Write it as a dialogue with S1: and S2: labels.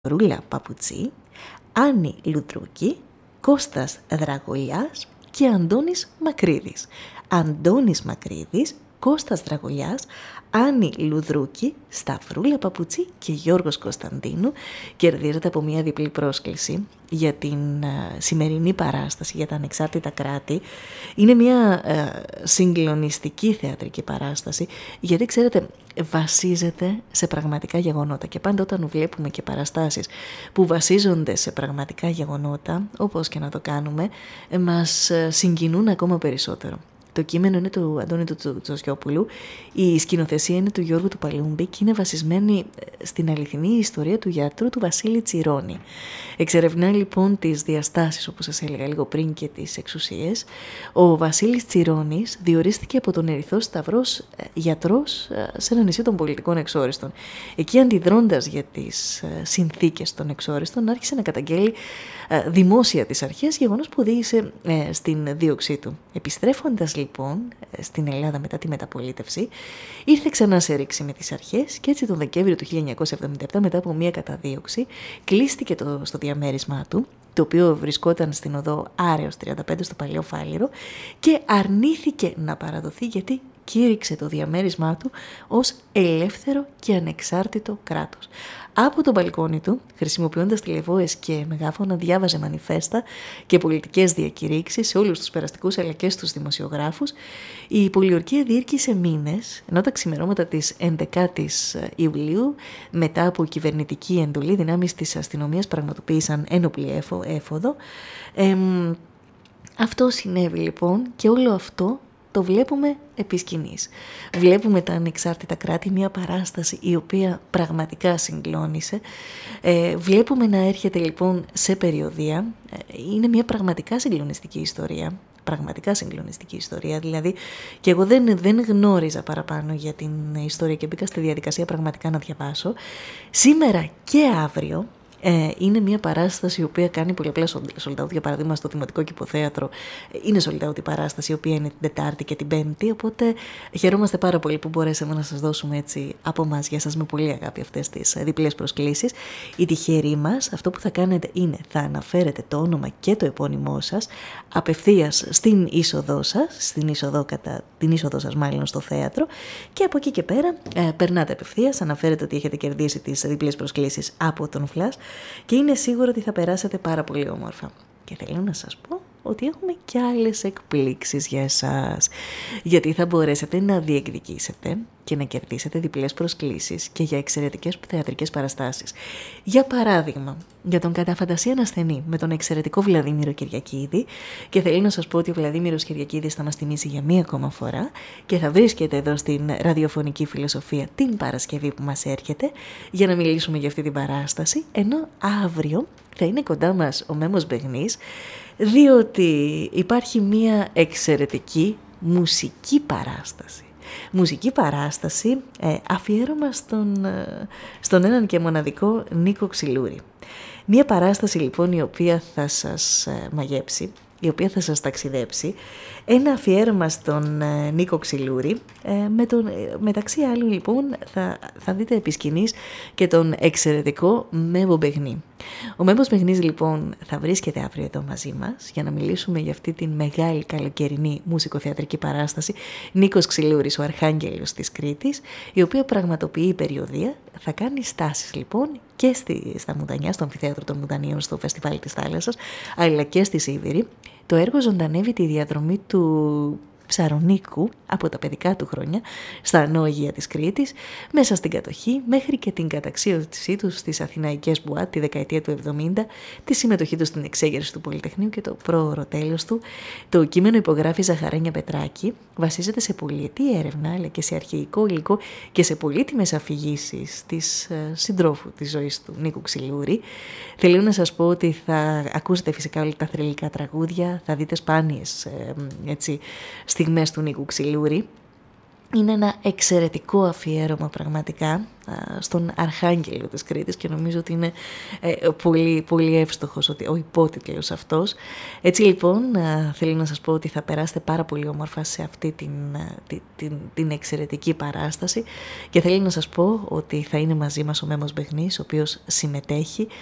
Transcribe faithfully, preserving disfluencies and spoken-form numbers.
S1: Ρούλα Παπουτσί, Άννη Λουδρούκη, Κώστας Δραγολιάς και Αντώνης Μακρύδης. Αντώνης Μακρύδης, Κώστας Δραγολιάς, Άννη Λουδρούκη, Σταυρούλα Παπουτσί και Γιώργος Κωνσταντίνου κερδίζεται από μια διπλή πρόσκληση για την uh, σημερινή παράσταση για τα ανεξάρτητα κράτη. Είναι μια uh, συγκλονιστική θεατρική παράσταση, γιατί ξέρετε βασίζεται σε πραγματικά γεγονότα, και πάντα όταν βλέπουμε και παραστάσεις που βασίζονται σε πραγματικά γεγονότα, όπως και να το κάνουμε, μας συγκινούν ακόμα περισσότερο. Το κείμενο είναι του Αντώνη του Τσοσιόπουλου, η σκηνοθεσία είναι του Γιώργου του Παλούμπη και είναι βασισμένη στην αληθινή ιστορία του γιατρού του Βασίλη Τσιρόνη. Εξερευνά λοιπόν τις διαστάσεις, όπως σας έλεγα λίγο πριν, και τις εξουσίες. Ο Βασίλης Τσιρόνης διορίστηκε από τον Ερυθρό Σταυρό γιατρός σε ένα νησί των πολιτικών εξόριστων. Εκεί, αντιδρώντας για τις συνθήκες των εξόριστων, άρχισε να καταγγέλει δημόσια τις αρχές, γεγονός που οδήγησε στην δίωξή του. Επιστρέφοντας λοιπόν στην Ελλάδα μετά τη μεταπολίτευση, ήρθε ξανά σε ρήξη με τις αρχές και έτσι τον Δεκέμβριο του χίλια εννιακόσια εβδομήντα επτά, μετά από μια καταδίωξη, κλείστηκε το, στο διαμέρισμά του, το οποίο βρισκόταν στην οδό Άρεως τριάντα πέντε στο Παλαιό Φάληρο, και αρνήθηκε να παραδοθεί, γιατί κήρυξε το διαμέρισμά του ως ελεύθερο και ανεξάρτητο κράτος. Από το μπαλκόνι του, χρησιμοποιώντας τηλεβόες και μεγάφωνα, διάβαζε μανιφέστα και πολιτικές διακηρύξεις σε όλους τους περαστικούς αλλά και στους δημοσιογράφους. Η πολιορκία διήρκησε μήνες, ενώ τα ξημερώματα της έντεκατης Ιουλίου, μετά από κυβερνητική εντολή, δυνάμεις της αστυνομίας πραγματοποίησαν ένοπλη έφοδο. Ε, αυτό συνέβη λοιπόν, και όλο αυτό το βλέπουμε επί σκηνής. Βλέπουμε τα ανεξάρτητα κράτη, μια παράσταση η οποία πραγματικά συγκλώνησε. Ε, βλέπουμε να έρχεται λοιπόν σε περιοδεία. Ε, είναι μια πραγματικά συγκλονιστική ιστορία. Πραγματικά συγκλονιστική ιστορία. Δηλαδή, και εγώ δεν, δεν γνώριζα παραπάνω για την ιστορία και μπήκα στη διαδικασία πραγματικά να διαβάσω. Σήμερα και αύριο Ε, είναι μια παράσταση η οποία κάνει πολλαπλά sold out. Για παράδειγμα, στο Δημοτικό Κηποθέατρο είναι sold out η παράσταση, η οποία είναι την Τετάρτη και την Πέμπτη. Οπότε χαιρόμαστε πάρα πολύ που μπορέσαμε να σας δώσουμε έτσι από εμάς για σας με πολύ αγάπη αυτές τις διπλές προσκλήσεις. Οι τυχεροί μας, αυτό που θα κάνετε είναι θα αναφέρετε το όνομα και το επώνυμό σας απευθείας στην είσοδό σας, στην είσοδο κατά την είσοδό σας μάλλον στο θέατρο, και από εκεί και πέρα ε, περνάτε απευθείας, αναφέρετε ότι έχετε κερδίσει τις διπλές προσκλήσεις από τον Flash, και είναι σίγουρο ότι θα περάσετε πάρα πολύ όμορφα. Και θέλω να σας πω ότι έχουμε και άλλες εκπλήξεις για εσάς, γιατί θα μπορέσετε να διεκδικήσετε και να κερδίσετε διπλές προσκλήσεις και για εξαιρετικές θεατρικές παραστάσεις. Για παράδειγμα, για τον Κατά φαντασία ασθενή με τον εξαιρετικό Βλαδίμηρο Κυριακίδη, και θέλω να σας πω ότι ο Βλαδίμηρος Κυριακίδης θα μας τιμήσει για μία ακόμα φορά και θα βρίσκεται εδώ στην ραδιοφωνική φιλοσοφία την Παρασκευή που μας έρχεται για να μιλήσουμε για αυτή την παράσταση, ενώ αύριο θα είναι κοντά μας ο Μέμος Μπεγνής, διότι υπάρχει μία εξαιρετική μουσική παράσταση. Μουσική παράσταση ε, αφιέρωμα στον, ε, στον έναν και μοναδικό Νίκο Ξυλούρη. Μία παράσταση λοιπόν η οποία θα σας ε, μαγέψει, η οποία θα σας ταξιδέψει. Ένα αφιέρωμα στον ε, Νίκο Ξυλούρη, ε, με τον, ε, μεταξύ άλλων λοιπόν θα, θα δείτε επί σκηνής και τον εξαιρετικό Μέμο Μπεγνή. Ο Μέμος Μπεγνής λοιπόν θα βρίσκεται αύριο εδώ μαζί μας για να μιλήσουμε για αυτή την μεγάλη καλοκαιρινή μουσικοθεατρική παράσταση Νίκος Ξυλούρης, ο Αρχάγγελος της Κρήτης, η οποία πραγματοποιεί περιοδεία. Θα κάνει στάσεις λοιπόν και στη, στα Μουδανιά, στο Αμφιθέατρο των Μουδανίων, στο Φεστιβάλ της Θάλασσας, αλλά και στη Σίβηρη. Το έργο ζωντανεύει τη διαδρομή του Ψαρονίκου από τα παιδικά του χρόνια στα ανώγεια της Κρήτης, μέσα στην κατοχή μέχρι και την καταξίωσή του στις αθηναϊκές μπουάτ τη δεκαετία του εβδομήντα, τη συμμετοχή του στην εξέγερση του Πολυτεχνείου και το πρόωρο τέλος του. Το κείμενο υπογράφει Ζαχαρένια Πετράκη, βασίζεται σε πολυετή έρευνα αλλά και σε αρχαιικό υλικό και σε πολύτιμες αφηγήσεις της uh, συντρόφου της ζωής του Νίκου Ξυλούρη. Θέλω να σας πω ότι θα ακούσετε φυσικά όλα τα θρυλικά τραγούδια, θα δείτε σπάνιες ε, έτσι, στιγμές του Νίκου Ξυλούρη. Είναι ένα εξαιρετικό αφιέρωμα πραγματικά στον Αρχάγγελο της Κρήτης και νομίζω ότι είναι ε, πολύ, πολύ εύστοχος ότι, ο υπότιτλος αυτός. Έτσι λοιπόν ε, θέλω να σας πω ότι θα περάσετε πάρα πολύ όμορφα σε αυτή την, την, την, την εξαιρετική παράσταση και θέλω να σας πω ότι θα είναι μαζί μας ο Μέμος Μπεχνής, ο οποίος συμμετέχει